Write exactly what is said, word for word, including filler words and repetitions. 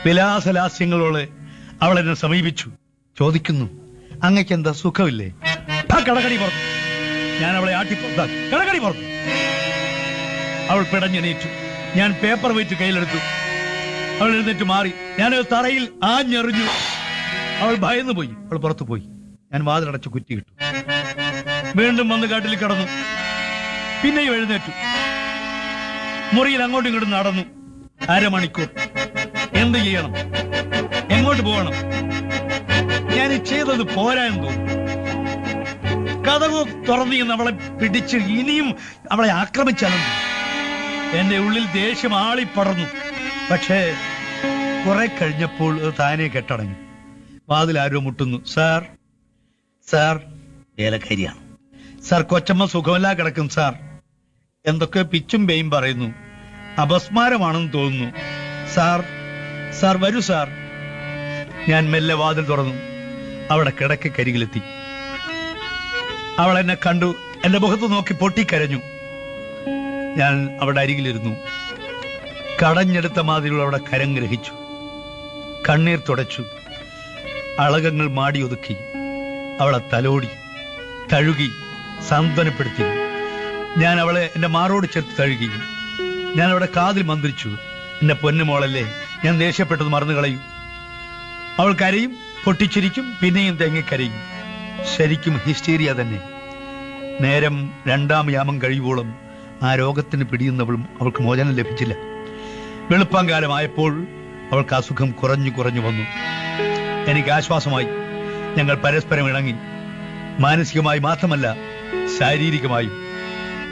വിലാസലാസ്യങ്ങളോട് അവൾ എന്നെ സമീപിച്ചു. ചോദിക്കുന്നു, അങ്ങക്ക് എന്താ സുഖമില്ലേ? ആ കടകടി പുറത്തു. ഞാൻ അവളെ ആട്ടിപ്പുറത്താക്കി. കടകടി പുറത്തു. അവൾ പിടഞ്ഞെണീറ്റു. ഞാൻ പേപ്പർ വെയിറ്റ് കയ്യിലെടുത്തു. അവൾ എഴുന്നേറ്റ് മാറി. ഞാൻ തറയിൽ ആഞ്ഞെറിഞ്ഞു. അവൾ ഭയന്നു പോയി. അവൾ പുറത്തു പോയി. ഞാൻ വാതിലടച്ച് കുറ്റിയിട്ടു. വീണ്ടും വന്ന് കാട്ടിൽ കിടന്നു. പിന്നെയും എഴുന്നേറ്റു. മുറിയിൽ അങ്ങോട്ടും ഇങ്ങോട്ടും നടന്നു. അരമണിക്കൂർ. എന്ത് ചെയ്യണം? എങ്ങോട്ട് പോകണം? ഞാൻ ചെയ്തത് പോരാ എന്ന് തോന്നുന്നു. കഥകു തുറന്നു അവളെ പിടിച്ച് ഇനിയും അവളെ ആക്രമിച്ചാലും എന്റെ ഉള്ളിൽ ദേഷ്യം ആളിപ്പടർന്നു. പക്ഷേ കുറെ കഴിഞ്ഞപ്പോൾ താനെ കെട്ടടങ്ങി. വാതിൽ ആരോ മുട്ടുന്നു. Sir, sir. ഏലക്കരിയാണ്. സാർ, കൊച്ചമ്മ സുഖമല്ല കിടക്കും സാർ. എന്തൊക്കെ പിച്ചും പേയും പറയുന്നു. അപസ്മാരമാണെന്ന് തോന്നുന്നു. സാർ, സാർ വരൂ സാർ. ഞാൻ മെല്ലെ വാതിൽ തുറന്നു. അവിടെ കിടക്കരികിലെത്തി. അവൾ എന്നെ കണ്ടു. എന്റെ മുഖത്ത് നോക്കി പൊട്ടിക്കരഞ്ഞു. ഞാൻ അവിടെ അരികിലിരുന്നു. കടഞ്ഞെടുത്ത മാതിരിയുള്ള അവിടെ കരം ഗ്രഹിച്ചു. കണ്ണീർ തുടച്ചു. അളകങ്ങൾ മാടിയൊതുക്കി. അവളെ തലോടി, തഴുകി, സാന്ത്വനപ്പെടുത്തി. ഞാൻ അവളെ എന്റെ മാറോട് ചേർത്ത് തഴുകി. ഞാൻ അവിടെ കാതിൽ മന്ത്രിച്ചു, എന്റെ പൊന്നുമോളല്ലേ, ഞാൻ ദേഷ്യപ്പെട്ടത് മറന്നു കളയും. അവൾ കരയും, പൊട്ടിച്ചിരിക്കും, പിന്നെയും തെങ്ങിക്കരയും. ശരിക്കും ഹിസ്റ്റീരിയ തന്നെ. നേരം രണ്ടാം യാമം കഴിയുവോളം ആ രോഗത്തിന് പിടിയുന്നവളും അവൾക്ക് മോചനം ലഭിച്ചില്ല. വെളുപ്പാങ്കാലമായപ്പോൾ അവൾക്ക് അസുഖം കുറഞ്ഞു കുറഞ്ഞു വന്നു. എനിക്ക് ആശ്വാസമായി. ഞങ്ങൾ പരസ്പരം ഇണങ്ങി. മാനസികമായി മാത്രമല്ല, ശാരീരികമായും.